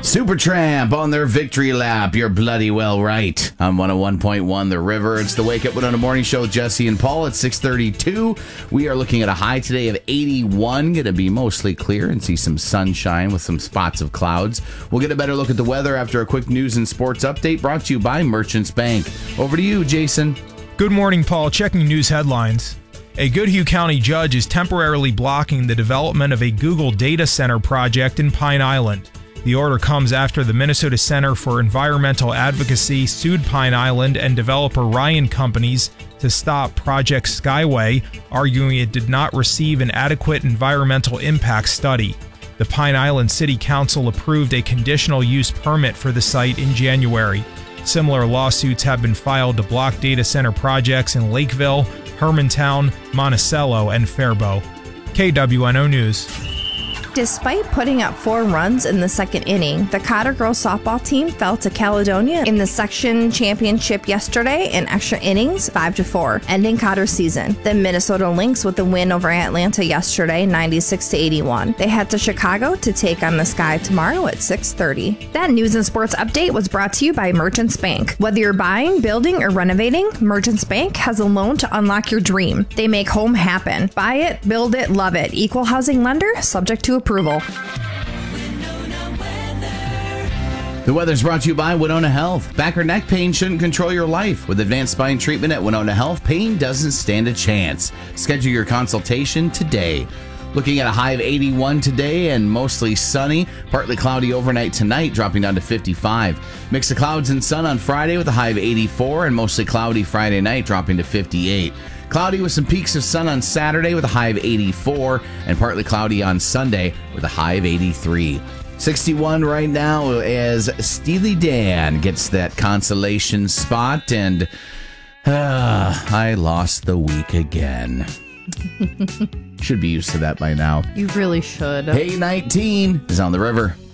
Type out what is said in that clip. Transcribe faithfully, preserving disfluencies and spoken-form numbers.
Supertramp on their victory lap. You're bloody well right. On one oh one point one The River. It's the Wake Up Winona Morning Show with Jesse and Paul at six thirty-two. We are looking at a high today of eighty-one. Going to be mostly clear and see some sunshine with some spots of clouds. We'll get a better look at the weather after a quick news and sports update brought to you by Merchants Bank. Over to you, Jason. Good morning, Paul. Checking news headlines. A Goodhue County judge is temporarily blocking the development of a Google data center project in Pine Island. The order comes after the Minnesota Center for Environmental Advocacy sued Pine Island and developer Ryan Companies to stop Project Skyway, arguing it did not receive an adequate environmental impact study. The Pine Island City Council approved a conditional use permit for the site in January. Similar lawsuits have been filed to block data center projects in Lakeville, Hermantown, Monticello, and Faribault. K W N O News. Despite putting up four runs in the second inning, the Cotter girls softball team fell to Caledonia in the section championship yesterday in extra innings, five to four, ending Cotter's season. The Minnesota Lynx with the win over Atlanta yesterday, ninety-six to eighty-one. They head to Chicago to take on the Sky tomorrow at six thirty. That news and sports update was brought to you by Merchants Bank. Whether you're buying, building, or renovating, Merchants Bank has a loan to unlock your dream. They make home happen. Buy it, build it, love it. Equal housing lender, subject to approval. The weather's brought to you by Winona Health. Back or neck pain shouldn't control your life. With advanced spine treatment at Winona Health, pain doesn't stand a chance. Schedule your consultation today. Looking at a high of eighty-one today and mostly sunny. Partly cloudy overnight tonight, dropping down to fifty-five. Mix of clouds and sun on Friday with a high of eighty-four and mostly cloudy Friday night, dropping to fifty-eight. Cloudy with some peaks of sun on Saturday with a high of eighty-four and partly cloudy on Sunday with a high of eighty-three. sixty-one right now as Steely Dan gets that consolation spot, and uh, I lost the week again. Should be used to that by now. You really should. Hey nineteen is on the river.